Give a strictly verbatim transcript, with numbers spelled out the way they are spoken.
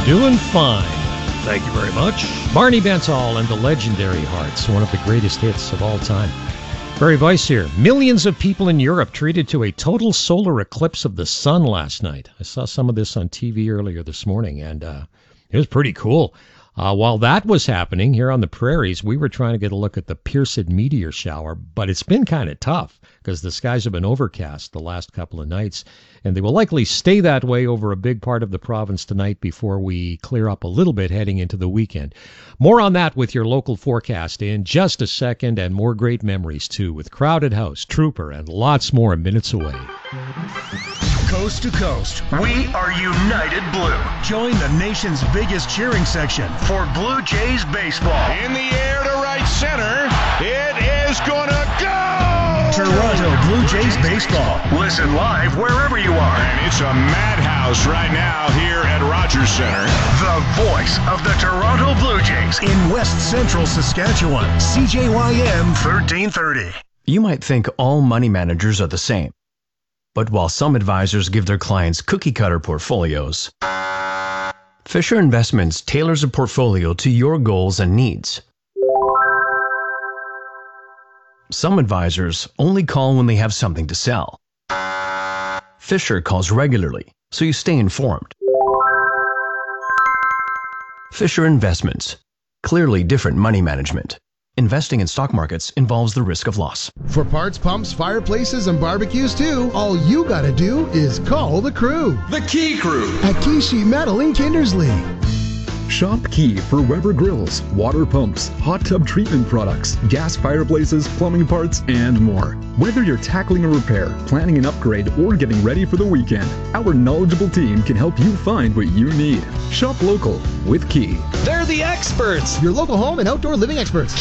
Doing fine. Thank you very much. Barney Bentall and the Legendary Hearts, one of the greatest hits of all time. Barry Weiss here. Millions of people in Europe treated to a total solar eclipse of the sun last night. I saw some of this on T V earlier this morning, and uh, it was pretty cool. Uh, while that was happening here on the prairies, we were trying to get a look at the Pierced meteor shower, but it's been kind of tough because the skies have been overcast the last couple of nights, and they will likely stay that way over a big part of the province tonight before we clear up a little bit heading into the weekend. More on that with your local forecast in just a second, and more great memories too with Crowded House, Trooper, and lots more minutes away. Coast to coast, we are United Blue. Join the nation's biggest cheering section for Blue Jays baseball. In the air to right center, it is gonna go! Toronto Blue Jays baseball. Listen live wherever you are. And it's a madhouse right now here at Rogers Center. The voice of the Toronto Blue Jays in West Central Saskatchewan. C J Y M thirteen thirty. You might think all money managers are the same. But while some advisors give their clients cookie-cutter portfolios, Fisher Investments tailors a portfolio to your goals and needs. Some advisors only call when they have something to sell. Fisher calls regularly, so you stay informed. Fisher Investments. Clearly different money management. Investing in stock markets involves the risk of loss. For parts, pumps, fireplaces, and barbecues too, all you gotta do is call the crew. The Key Crew at Key Sheet Metal in Kindersley. Shop Key for Weber grills, water pumps, hot tub treatment products, gas fireplaces, plumbing parts, and more. Whether you're tackling a repair, planning an upgrade, or getting ready for the weekend, our knowledgeable team can help you find what you need. Shop local with Key. They're the experts. Your local home and outdoor living experts.